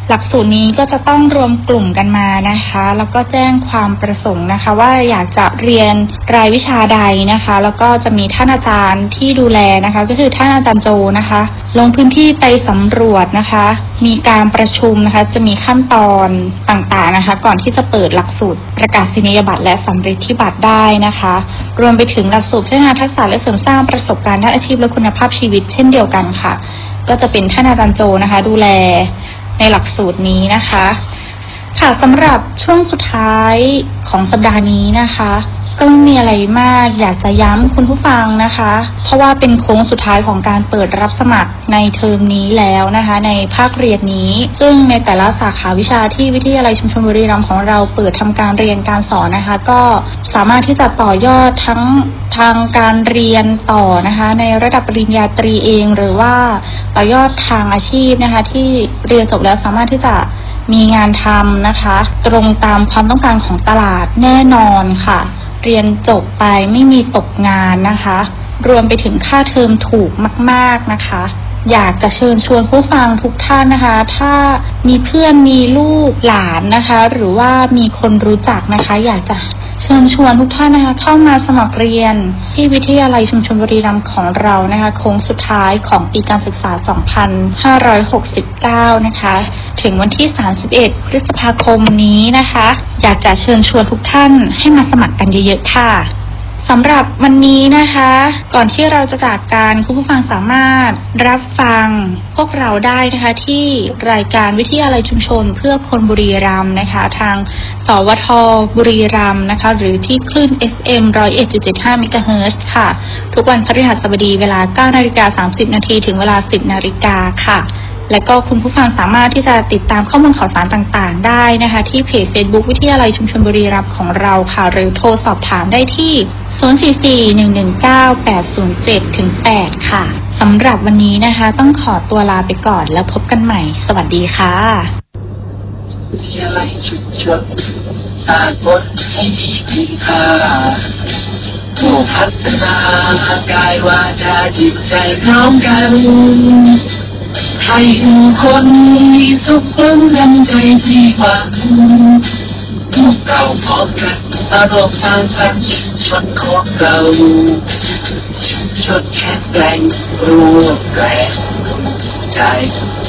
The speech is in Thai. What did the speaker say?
หลักสูตรนี้ก็จะต้องรวมกลุ่มกันมานะคะแล้วก็แจ้งความประสงค์นะคะว่าอยากจะเรียนรายวิชาใดนะคะแล้วก็จะมีท่านอาจารย์ที่ดูแลนะคะก็คือท่านอาจารย์โจนะคะลงพื้นที่ไปสำรวจนะคะมีการประชุมนะคะจะมีขั้นตอนต่างๆนะคะก่อนที่จะเปิดหลักสูตรประกาศนียบัตรและสำเร็จที่บัตรได้นะคะรวมไปถึงหลักสูตรพัฒนาทักษะและเสริมสร้างประสบการณ์ด้านอาชีพและคุณภาพชีวิตเช่นเดียวกันค่ะก็จะเป็นท่านอาจารย์โจนะคะดูแลในหลักสูตรนี้นะคะค่ะสำหรับช่วงสุดท้ายของสัปดาห์นี้นะคะก็ไม่มีอะไรมากอยากจะย้ำคุณผู้ฟังนะคะเพราะว่าเป็นโค้งสุดท้ายของการเปิดรับสมัครในเทอมนี้แล้วนะคะในภาคเรียนนี้ซึ่งในแต่ละสาขาวิชาที่วิทยาลัยชุมชนบุรีรัมย์ของเราเปิดทำการเรียนการสอนนะคะก็สามารถที่จะต่อยอดทั้งทางการเรียนต่อนะคะในระดับปริญญาตรีเองหรือว่าต่อยอดทางอาชีพนะคะที่เรียนจบแล้วสามารถที่จะมีงานทำนะคะตรงตามความต้องการของตลาดแน่นอนค่ะเรียนจบไปไม่มีตกงานนะคะรวมไปถึงค่าเทอมถูกมากๆนะคะอยากจะเชิญชวนผู้ฟังทุกท่านนะคะถ้ามีเพื่อนมีลูกหลานนะคะหรือว่ามีคนรู้จักนะคะอยากจะเชิญชวนทุกท่านนะคะเข้ามาสมัครเรียนที่วิทยาลัยชุมชนบุรีรัมย์ของเรานะคะโค้งสุดท้ายของปีการศึกษา 2569 นะคะถึงวันที่ 31 พฤษภาคมนี้นะคะอยากจะเชิญชวนทุกท่านให้มาสมัครกันเยอะๆค่ะสำหรับวันนี้นะคะก่อนที่เราจะจากกันคุณผู้ฟังสามารถรับฟังพวกเราได้นะคะที่รายการวิทยาลัยชุมชนเพื่อคนบุรีรัมย์นะคะทางสวทบุรีรัมย์นะคะหรือที่คลื่น FM 101.75 เมกะเฮิรตซ์ค่ะทุกวันพฤหัสบดีเวลา 9:30 น.ถึงเวลา 10:00 น.ค่ะและก็คุณผู้ฟังสามารถที่จะติดตามข้อมูลข่าวสารต่างๆได้นะคะที่เพจ Facebook วิทยาลัยชุมชนบุรีรัมย์ของเราค่ะหรือโทรสอบถามได้ที่ 044-119-807-8 ค่ะสำหรับวันนี้นะคะต้องขอตัวลาไปก่อนแล้วพบกันใหม่สวัสดีค่ะวิทยาลัยชุมชนสร้างบทให้มีคุณค่าผู้พัฒนากายวาจาจิตใจพร้อมกันให้ผู้คนมีสุขล้นดังใจที่หวังพวกเราพร้อมกันมาร่วมสร้างสรรค์ชุมชนของเราชุมชนแข็งแกร่งร่วมแรงใจ